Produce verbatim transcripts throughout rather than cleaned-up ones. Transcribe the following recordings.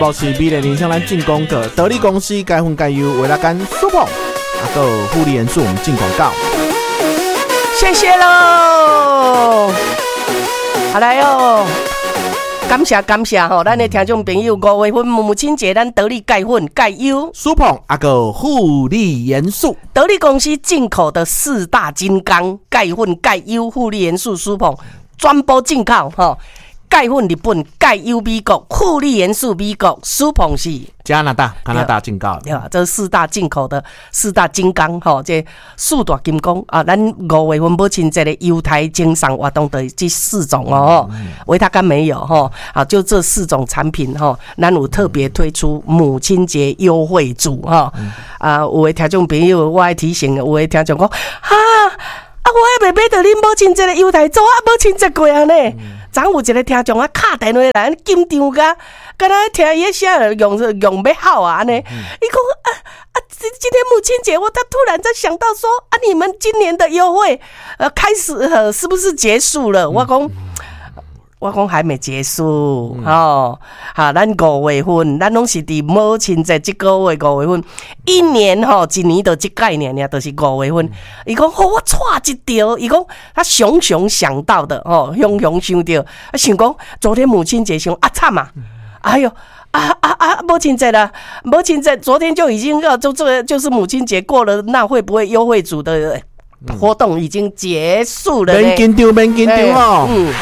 保持美丽人生咱进攻的得力公司该分该优维拉干 Super， 啊个护理元素我们进广告， 谢谢喽，好来哦。感谢感谢吼，咱的听众朋友，五月份母亲节，咱得力钙粉钙优 Super 啊个护理元素， 得力公司进口的四大金刚钙粉钙优护理元素 Super 专播进口吼。钙粉日本，钙优美国，护理元素美国 ，Super 是加拿大，加拿大进口， 对吧？这四大进口的四大金刚，吼，这四大金刚啊，咱五月份母亲节的犹太经商活动的这四种哦，维他甘没有吼，啊，就这四种产品吼，咱有特别推出母亲节优惠组哈，啊，有的听众朋友，我爱提醒，有的听众讲，哈。啊！我还袂买到恁母亲节的犹太组啊！母亲节过啊呢，昨有一个听众啊，敲电话来，紧张甲，敢若听伊写用用要好啊安尼。伊讲啊啊，今天母亲节，我他突然在想到说啊，你们今年的优惠呃开始呃是不是结束了？我讲。我讲还没结束、嗯、哦，哈，咱五月份，咱拢是伫母亲节这个月五月份，一年吼、哦，一年就这概念呀，都、就是五月份。伊讲，哦，我错一条，伊讲他熊熊想到的哦，熊熊想到，啊，想讲昨天母亲节想啊惨啊，哎呦。啊啊啊！母亲节了，母亲节昨天就已经要就这个就是母亲节过了，那会不会优惠组的活动已经结束了呢？ 免紧张，免紧张哦。嗯。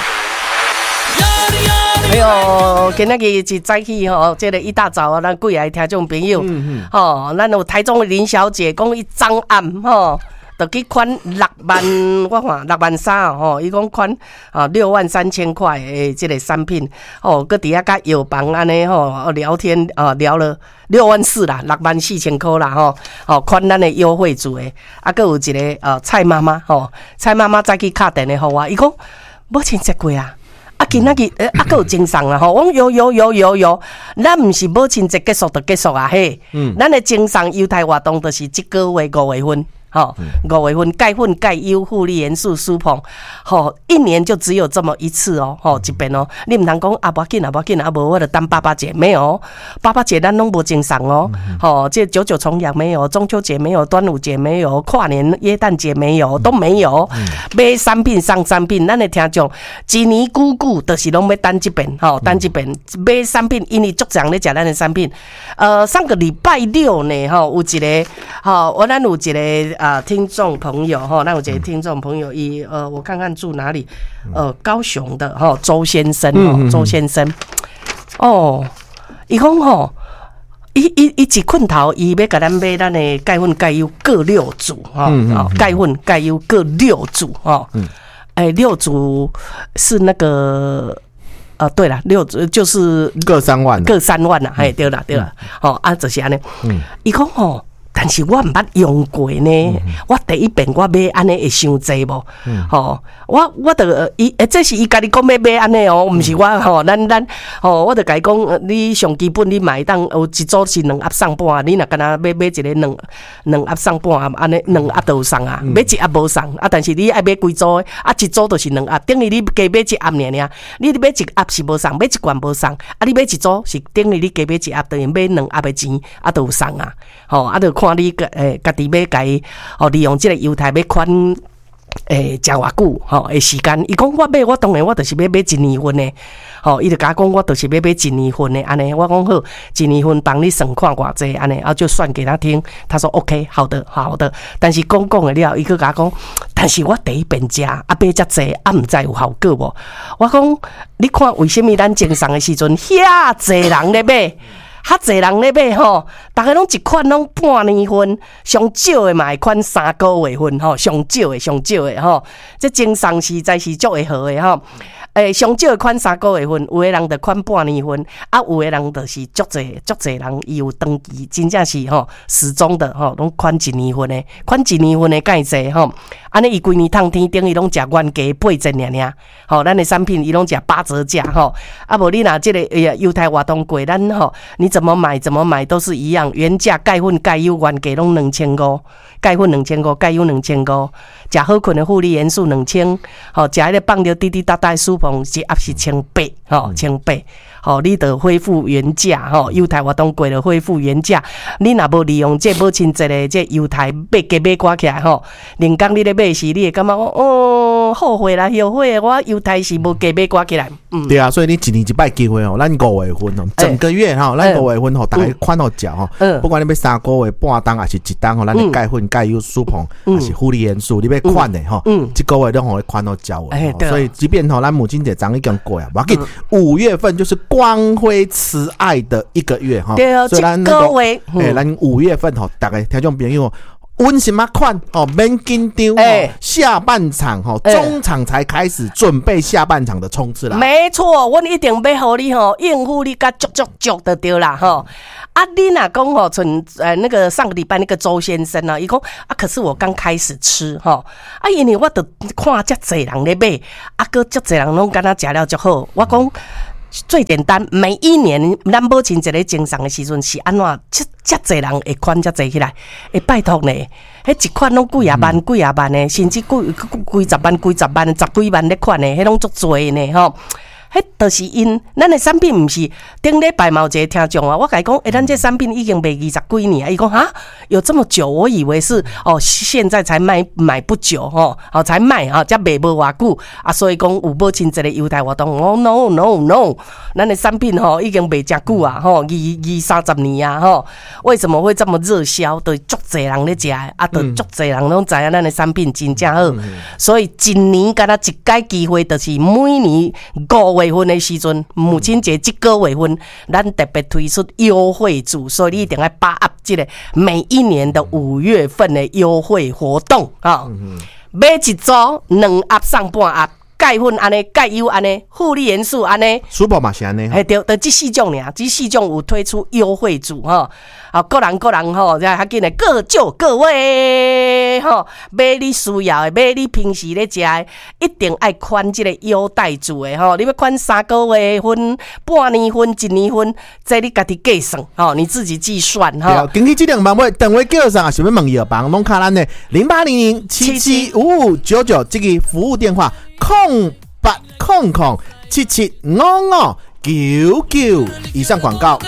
哎呦，今仔日一早起吼，这个一大早啊，咱几个听众朋友，嗯嗯，吼，咱有台中的林小姐讲伊昨暗吼，就去款六万，我看六万三吼，伊讲款啊六万三千块诶，这个产品，吼，搁底下甲药房安尼吼聊天啊聊了六万四啦，六万四千块啦吼，吼款咱的优惠组诶，啊，搁有一个呃蔡妈妈吼，蔡妈妈再去敲电话互我，伊讲母亲节过啊。啊，今仔日呃，啊，还有精神啦吼！我讲有有有有有，咱唔是母亲节结束就结束啊嘿！嗯，咱的精神犹太活动就是这个月五月份。好，五月份钙粉钙优护理元素舒碰，好，一年就只有这么一次哦，好这边哦，你唔通讲啊，不要紧啊，不要紧啊，无我就当爸爸节没有，爸爸节咱拢无正常哦，好，这九九重阳没有，中秋节没有，端午节没有，跨年耶诞节没有，都没有，买产品上产品，咱的听众一年久久都是拢要等这边，好，等这边买产品，因为足常咧食咱的产品，呃，上个礼拜六呢，哈，有一个，好，我咱有一个。啊，听众朋友哈，那我觉得听众朋友一呃，我看看住哪里，呃，高雄的哈，周先生哦，周先生，哦，伊讲吼，伊伊伊一困头，伊要甲咱买咱的钙粉钙优各六组哈，哦，钙粉钙优各六组哈，哎，六组是那个。呃，对了，六组就是各三万， 各三万啦，哎，对了对了，哦，啊，就是安尼，伊讲吼。但是我毋捌用过呢，嗯、我第一遍我买安尼会伤济无？吼、嗯哦，我我得伊，这是伊家己讲要买安尼哦，毋是我吼，咱咱吼，我得甲伊讲，你上基本你买当有一组是两盒送半，你若干那买买一个两两盒送半，安尼两盒都有送啊，买一盒无送啊，但是你爱买几组的，啊一组就是两盒，等于你加买一盒尔尔，你买一盒是无送，买一罐无送，啊你买一组是等于你加买一盒，等于买两盒的钱啊都有送啊，吼啊都看。你诶，家己要家哦，利用这个犹太要款诶，食偌久吼？诶，时间，伊讲我买，我当然我就是要买一年份的，吼，伊就甲我讲，我就是要买一年份的安尼。我讲好，一年份帮你算看偌济安尼，啊就算给他听。他说 OK， 好的，好的。但是讲讲的了，伊去甲我讲，但是我第一遍食啊买遮济，啊毋知有效果无？我讲，你看为什么咱经商的时阵，遐济人咧买？较侪人咧买吼，大家拢一款拢半年份，上少的嘛会款三个月份吼，上少的上少的吼，这经商实在是足会好的吼。诶，上少的款三个月份，有的人就款半年份，啊，有的人就是足侪足侪人伊有登记，真正是吼始终的吼，拢款一年份的，款一年份的介济吼。安尼伊规年通天顶伊拢食原价八折尔尔，吼，咱的产品伊拢食八折价吼。啊，无你若即个诶犹太活动过，咱吼你怎么买怎么买都是一样，原价钙粉钙优原价拢两千五，钙粉两千五，钙优两千五，食好困的护理元素两千，吼，食迄个放着滴滴答答的舒pom一盒是千八，吼，千八。 吼，你得恢复原价吼，优待活动过了恢复原价，你若无利用这母亲节的这优待买加买挂起来吼，连讲你咧买时，你会感觉哦后悔啦，后悔我优待是无加买挂起来。嗯， 对啊，所以你一年一摆机会哦，咱五月份哦，整个月哈，咱五月份吼，大家款好缴吼，不管你要三个月半档还是一档吼，咱的钙粉、钙优、舒膨还是护理元素，你要款的吼，一个月都互你款好缴的。所以即便吼，咱母亲节昨已经过啊，无要紧，五月份就是光辉慈爱的一个月哈。 对哦，一个月， 诶，咱五月份吼，大家听众朋友。温什么款哦？免紧张哦。下半场哦，中场才开始准备下半场的冲刺啦。 没错，我一定要互你吼应付你甲足足足就对啦吼。啊，你若讲吼，从呃那个上个礼拜那个周先生啊，伊讲啊，可是我刚开始吃吼，啊，因为我都看遮济人咧买，啊，搁遮济人拢敢若食了足好，我讲。最简单，每一年咱母亲节咧经商的时阵是安怎？遮遮济人会款遮济起来，会拜托呢？迄一款拢几啊万、几啊万的，甚至几几十万、几十万、十几万咧款的，迄拢足多呢吼。迄就是因咱的产品，毋是顶礼拜嘛有一个听众啊，我甲伊讲，诶、欸，咱这产品已经卖二十几年啊，伊讲哈，有这么久，我以为是哦，现在才卖买不久吼，哦才卖哈，才卖无偌久啊，所以讲有母亲节的优待活动，哦 no no no， 咱的产品吼已经卖真久啊，吼二二三十年啊，吼，为什么会这么热销？对，足侪人咧食，啊，对，足侪人拢知影咱的产品真正好，嗯、所以一年敢若一届机会，就是每年五月份的时阵，母亲节这个月份，咱特别推出优惠组，所以你一定要把握这个每一年的五月份的优惠活动啊！嗯、买一组两盒上半盒。钙粉安尼，钙优安尼，护理元素安尼， 舒宝嘛是安尼， 嘿对，就这四种尔，这四种有推出优惠组哈，啊，个人个人吼，再较紧的各就各位吼，买你需要的，买你平时咧食的，一定爱款这个优待组的吼，你要款三个月份、半年份、一年份，这你家己计算吼，你自己计算哈。 根据这两版本，电话叫上是要问药房，拢卡咱的零八零零七七五五九九这个服务电话。空八空空七七五五九九以上广告。